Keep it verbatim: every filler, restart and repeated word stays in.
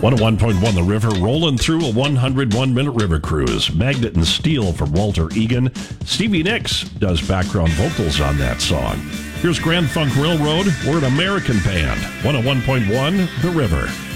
one oh one point one The River, rolling through a one hundred one minute river cruise. Magnet and Steel from Walter Egan. Stevie Nicks does background vocals on that song. Here's Grand Funk Railroad. We're an American band. one oh one point one The River.